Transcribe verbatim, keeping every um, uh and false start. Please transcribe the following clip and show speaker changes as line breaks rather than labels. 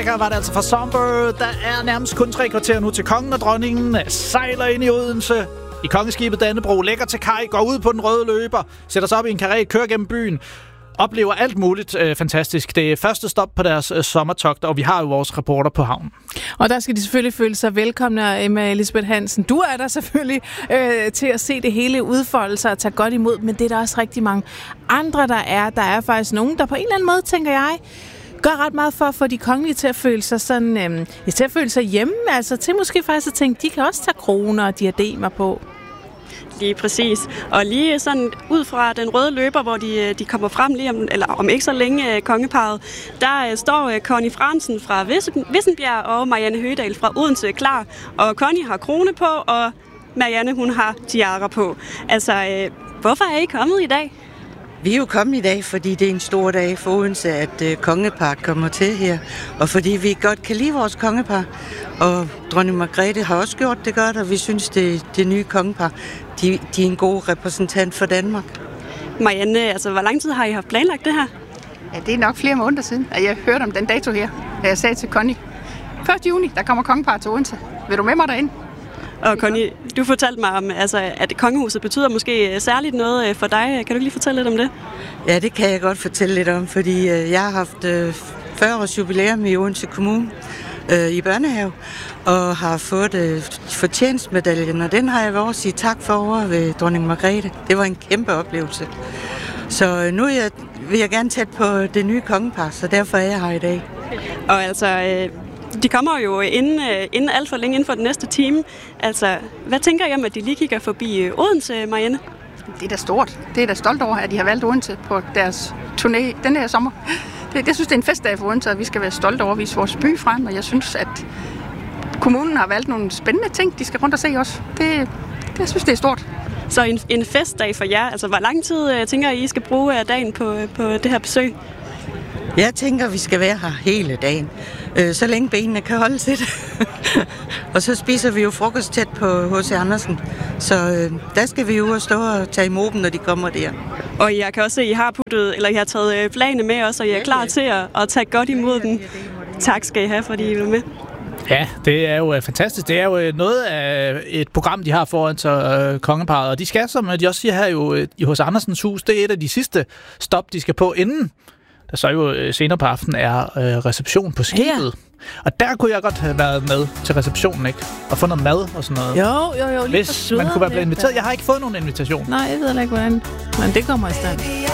Lækker var det altså fra Somber. Der er nærmest kun tre kvarter nu til kongen og dronningen sejler ind i Odense. I kongeskibet Dannebro, lægger til kaj, går ud på den røde løber, sætter sig op i en karré, kører gennem byen. Oplever alt muligt øh, fantastisk. Det er første stop på deres øh, sommertogt, og vi har jo vores reporter på havnen.
Og der skal de selvfølgelig føle sig velkomne, Emma Elisabeth Hansen. Du er der selvfølgelig øh, til at se det hele udfolde sig og tage godt imod, men det er der også rigtig mange andre, der er. Der er faktisk nogen, der på en eller anden måde, tænker jeg, gør ret meget for at få de kongelige til at føle sig sådan, øh, ja, til at føle sig hjemme, altså til måske faktisk at tænke, de kan også tage kroner og diademer på.
Lige præcis. Og lige sådan ud fra den røde løber, hvor de, de kommer frem lige om, eller om ikke så længe kongeparret, der står Conny Fransen fra Vissenbjerg og Marianne Høgedal fra Odense klar. Og Conny har krone på, og Marianne hun har tiara på. Altså, hvorfor er I kommet i dag?
Vi er jo kommet i dag, fordi det er en stor dag for Odense, at uh, kongeparret kommer til her. Og fordi vi godt kan lide vores kongepar. Og dronning Margrethe har også gjort det godt, og vi synes, det, det nye kongepar, de, de er en god repræsentant for Danmark.
Marianne, altså hvor lang tid har I haft planlagt det her?
Ja, det er nok flere måneder siden, at jeg hørte om den dato her, da jeg sagde til Conny. første juni, der kommer kongeparret til Odense. Vil du med mig derind?
Og Conny, du fortalte mig om, altså, at kongehuset betyder måske særligt noget for dig. Kan du ikke lige fortælle lidt om det?
Ja, det kan jeg godt fortælle lidt om, fordi jeg har haft fyrre års jubilæum i Odense Kommune øh, i børnehave, og har fået øh, fortjenstmedaljen, og den har jeg også sige tak for over ved dronning Margrethe. Det var en kæmpe oplevelse. Så nu er jeg, vil jeg gerne tæt på det nye kongepar, så derfor er jeg her i dag.
Og altså... Øh De kommer jo inden, inden alt for længe, inden for den næste time. Altså, hvad tænker I om, at de lige kigger forbi Odense, Marianne?
Det er da stort. Det er da stolt over, at de har valgt Odense på deres turné den her sommer. Det, jeg synes, det er en festdag for Odense, og vi skal være stolte over at vise vores by frem. Og jeg synes, at kommunen har valgt nogle spændende ting, de skal rundt og se også. Det, det jeg synes, det er stort.
Så en, en festdag for jer. Altså, hvor lang tid tænker I, I skal bruge dagen på, på det her besøg?
Jeg tænker, vi skal være her hele dagen, øh, så længe benene kan holde til det. Og så spiser vi jo frokost tæt på H C Andersen, så øh, der skal vi jo stå og tage imod dem, når de kommer der.
Og jeg kan også se, at I har puttet, eller I har taget flagene med også, og I er klar til at, at tage godt imod dem. Tak skal I have, fordi I vil med.
Ja, det er jo fantastisk. Det er jo noget af et program, de har foran sig øh, kongeparret, og de skal, som de også siger her jo, i H C Andersens hus, det er et af de sidste stop, de skal på inden. Der så jo senere på aftenen er øh, reception på skibet. Ja. Og der kunne jeg godt have været med til receptionen, ikke? Og få noget mad og sådan noget.
Jo, jo, jo.
Hvis man kunne være blevet inviteret. Jeg har ikke fået nogen invitation.
Nej, jeg ved ikke, hvordan. Men det kommer i stand.